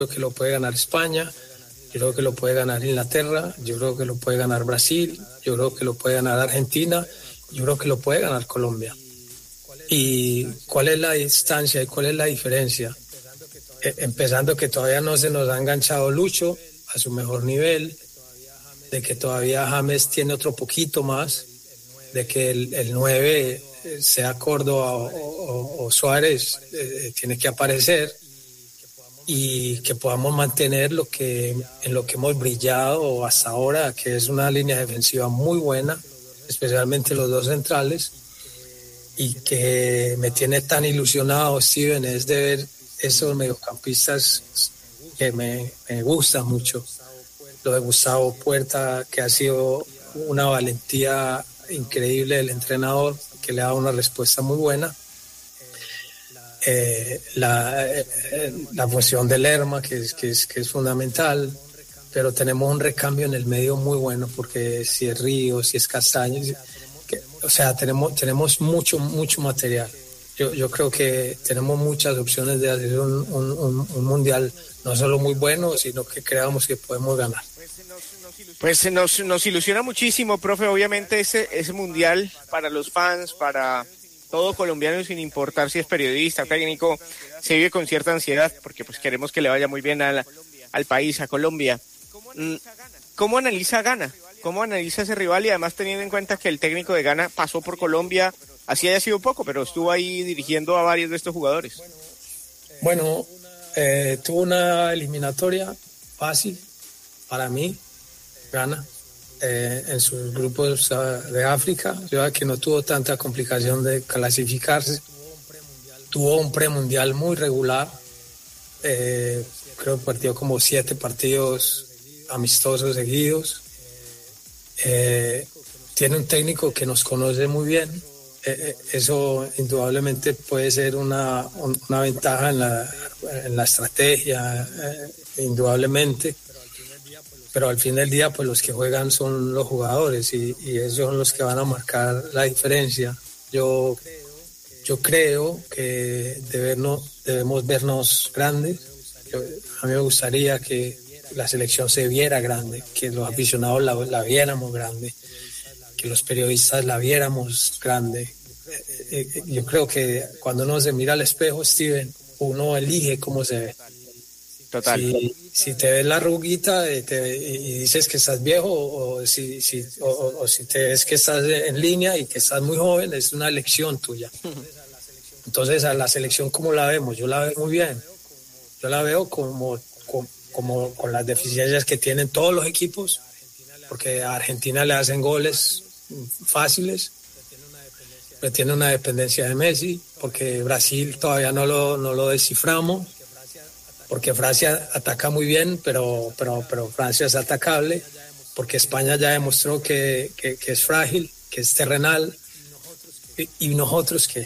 creo que lo puede ganar España, yo creo que lo puede ganar Inglaterra, yo creo que lo puede ganar Brasil, yo creo que lo puede ganar Argentina, yo creo que lo puede ganar Colombia. ¿Y cuál es la distancia y cuál es la diferencia? Empezando que todavía no se nos ha enganchado Lucho a su mejor nivel, de que todavía James tiene otro poquito más, de que el 9, sea Córdoba o Suárez, tiene que aparecer, y que podamos mantener en lo que hemos brillado hasta ahora, que es una línea defensiva muy buena, especialmente los dos centrales, y que me tiene tan ilusionado, Steven, es de ver esos mediocampistas que me gusta mucho. Lo de Gustavo Puerta, que ha sido una valentía increíble del entrenador, que le ha dado una respuesta muy buena. La función de Lerma, que es fundamental, pero tenemos un recambio en el medio muy bueno, porque si es Ríos, si es Castaño, o sea, tenemos mucho material. Yo creo que tenemos muchas opciones de hacer un mundial no solo muy bueno, sino que creamos que podemos ganar. Pues nos ilusiona muchísimo, profe, obviamente ese mundial para los fans, para todo colombiano, sin importar si es periodista o técnico, se vive con cierta ansiedad, porque pues queremos que le vaya muy bien al país, a Colombia. ¿Cómo analiza Ghana? ¿Cómo analiza ese rival? Y además teniendo en cuenta que el técnico de Ghana pasó por Colombia, así haya sido poco, pero estuvo ahí dirigiendo a varios de estos jugadores. Bueno, tuvo una eliminatoria fácil para mí, Ghana, en sus grupos de África, que no tuvo tanta complicación de clasificarse. Tuvo un premundial muy regular, creo que partió como 7 partidos amistosos seguidos. Tiene un técnico que nos conoce muy bien, eso indudablemente puede ser una ventaja en la estrategia, indudablemente, pero al fin del día pues los que juegan son los jugadores y esos son los que van a marcar la diferencia. Yo creo que debemos vernos grandes. A mí me gustaría que la selección se viera grande, que los aficionados la viéramos grande, que los periodistas la viéramos grande. Yo creo que cuando uno se mira al espejo, Steven, uno elige cómo se ve. Total. Si te ves la arruguita y dices que estás viejo, o si te ves que estás en línea y que estás muy joven, es una elección tuya. Entonces, a la selección, ¿cómo la vemos? Yo la veo muy bien. Yo la veo como con las deficiencias que tienen todos los equipos, porque a Argentina le hacen goles fáciles, pero tiene una dependencia de Messi, porque Brasil todavía no lo desciframos, porque Francia ataca muy bien, pero Francia es atacable, porque España ya demostró que es frágil, que es terrenal, y nosotros qué.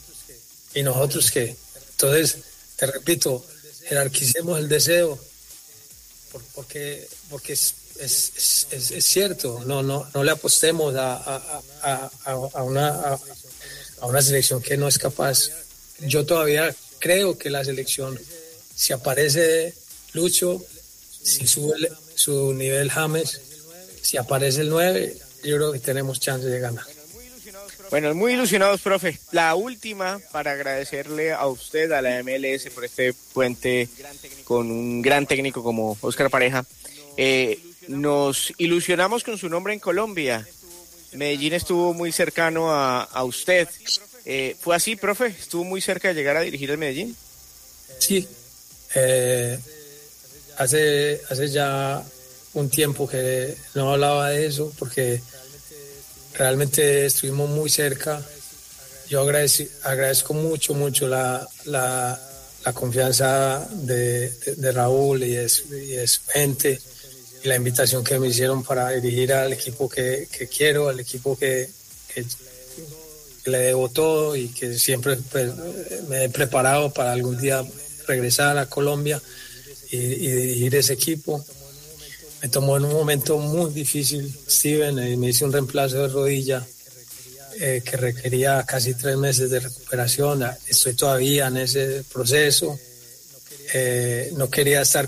Entonces, te repito, jerarquicemos el deseo, porque es cierto, no le apostemos a una selección que no es capaz. Yo todavía creo que la selección, si aparece Lucho, si sube su nivel James, si aparece el 9, yo creo que tenemos chance de ganar. Bueno, muy ilusionados, profe. La última, para agradecerle a usted, a la MLS, por este puente con un gran técnico como Óscar Pareja. Nos ilusionamos con su nombre en Colombia. Medellín estuvo muy cercano a usted. ¿Fue así, profe? ¿Estuvo muy cerca de llegar a dirigir el Medellín? Sí. Hace ya un tiempo que no hablaba de eso, porque realmente estuvimos muy cerca. Yo agradezco mucho la confianza de Raúl y de su gente, y la invitación que me hicieron para dirigir al equipo que quiero, al equipo que le debo todo, y que siempre pues, me he preparado para algún día regresar a Colombia y dirigir ese equipo. Me tomó en un momento muy difícil, Steven, y me hice un reemplazo de rodilla que requería casi 3 meses de recuperación. Estoy todavía en ese proceso. no quería estar